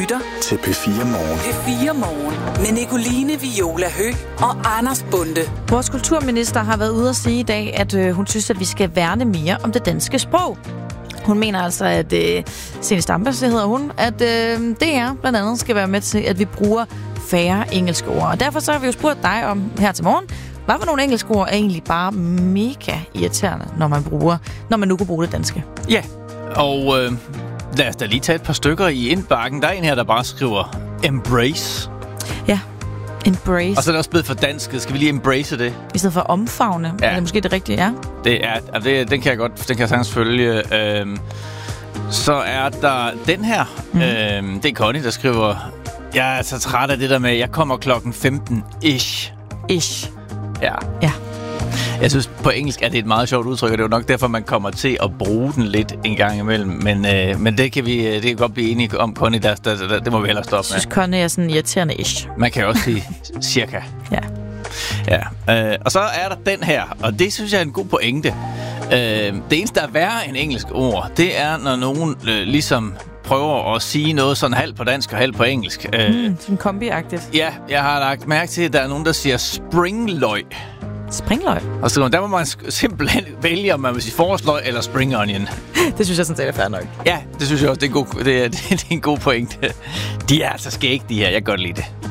lytter til P4 Morgen. P4 Morgen med Nicoline Viola Høgh og Anders Bonde. Vores kulturminister har været ude at sige i dag, at hun synes, at vi skal værne mere om det danske sprog. Hun mener altså, at Zenia Stampe, så hedder hun, at DR blandt andet skal være med til, at vi bruger færre engelske ord. Og derfor så har vi jo spurgt dig om her til morgen, hvad for nogle engelske ord er egentlig bare mega irriterende, når man nu kan bruge det danske? Ja, og lad os da lige tage et par stykker i indbakken. Der er en her, der bare skriver embrace. Ja, embrace. Og så er det også blevet for dansk. Skal vi lige embrace det? I stedet for omfavne. Ja. Er det måske det rigtige, ja? Den kan jeg godt, den kan jeg sagtens følge. Så er der den her. Det er Connie, der skriver, jeg er så træt af det der med, jeg kommer klokken 15-ish. Ish. Ja. Ja. Jeg synes, på engelsk er det et meget sjovt udtryk, og det er jo nok derfor, man kommer til at bruge den lidt en gang imellem. Men det kan godt blive enige om, Connie, det må vi hellere stoppe med. Jeg synes, Connie er sådan irriterende-ish. Man kan jo også sige cirka. Ja. Ja. Og så er der den her, og det synes jeg er en god pointe. Det eneste, der er værre end engelsk ord, det er, når nogen ligesom prøver at sige noget sådan halvt på dansk og halvt på engelsk. Sådan kombi-agtigt. Ja, jeg har lagt mærke til, at der er nogen, der siger springløg. Springløg? Og så der må man simpelthen vælge, om man vil sige forårsløg eller spring onion. Det synes jeg sådan set er fair nok. Ja, det synes jeg også, det er en god pointe. De er altså skæg, de her. Jeg kan godt lide det.